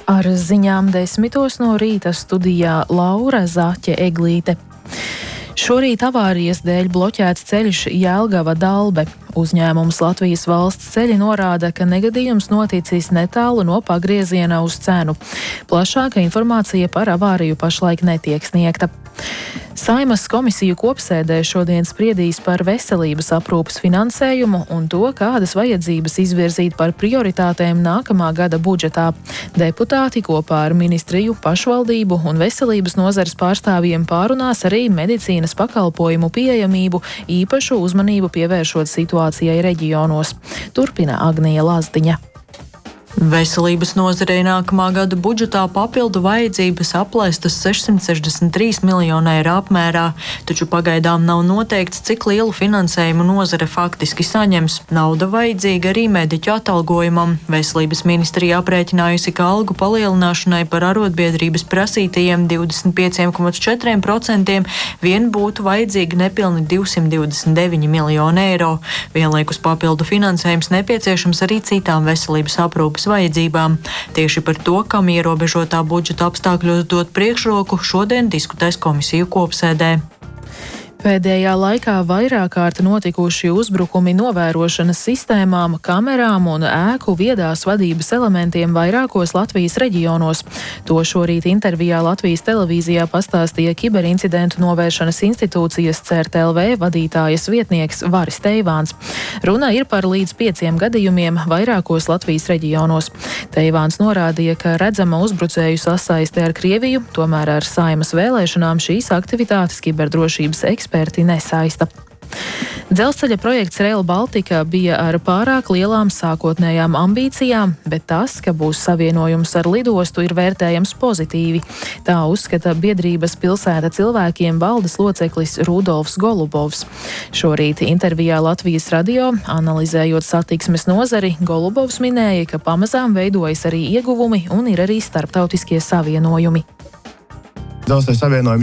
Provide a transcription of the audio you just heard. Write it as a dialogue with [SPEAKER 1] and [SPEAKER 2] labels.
[SPEAKER 1] Ar ziņām 10 no rīta studijā Laura Zaķe-Eglīte. Šorīt avārijas dēļ bloķēts ceļš Jelgava-Dalbe. Uzņēmums Latvijas valsts ceļi norāda, ka negadījums noticis netālu no pagrieziena uz Cenu. Plašāka informācija par avāriju pašlaik netiek sniegta. Saeimas komisiju kopsēdē šodien spriedīs par veselības aprūpes finansējumu un to, kādas vajadzības izvirzīt par prioritātēm nākamā gada budžetā. Deputāti kopā ar ministriju, pašvaldību un veselības nozares pārstāvjiem pārunās arī medicīnas pakalpojumu pieejamību, īpašu uzmanību pievēršot situācijai reģionos. Turpina Agnija Lazdiņa.
[SPEAKER 2] Veselības nozarei nākamā gada budžetā papildu vajadzības aplēstas 663 miljonu eiro apmērā, taču pagaidām nav noteikts, cik lielu finansējumu nozare faktiski saņems. Nauda vajadzīga arī mediķu atalgojumam. Veselības ministrija aprēķinājusi, ka algu palielināšanai par arotbiedrības prasītajiem 25,4% vien būtu vajadzīgi nepilni 229 miljoni eiro. Vienlaikus papildu finansējums nepieciešams arī citām veselības aprūpes vajadzībām. Tieši par to, kam ierobežotā budžeta apstākļos dot priekšroku, šodien diskutēs komisiju kopsēdē.
[SPEAKER 1] Pēdējā laikā vairāk kārt notikuši uzbrukumi novērošanas sistēmām, kamerām un ēku viedās vadības elementiem vairākos Latvijas reģionos. To šorīt intervijā Latvijas televīzijā pastāstīja Kiberincidentu novēršanas institūcijas CERT-LV vadītājas vietnieks Varis Teivāns. Runa ir par līdz 5 gadījumiem vairākos Latvijas reģionos. Teivāns norādīja, ka redzama uzbrucēju sasaiste ar Krieviju, tomēr ar Saeimas vēlēšanām šīs aktivitātes kiberdrošības eksperti nesaista. Dzelzceļa projekts Rail Baltica bija ar pārāk lielām sākotnējām ambīcijām, bet tas, ka būs savienojums ar lidostu, ir vērtējams pozitīvi. Tā uzskata biedrības Pilsēta cilvēkiem valdes loceklis Rudolfs Golubovs. Šorīt intervijā Latvijas radio, analizējot satiksmes nozari, Golubovs minēja, ka pamazām veidojas arī ieguvumi un ir arī starptautiskie savienojumi.
[SPEAKER 3] Dzelzceļa savienojumi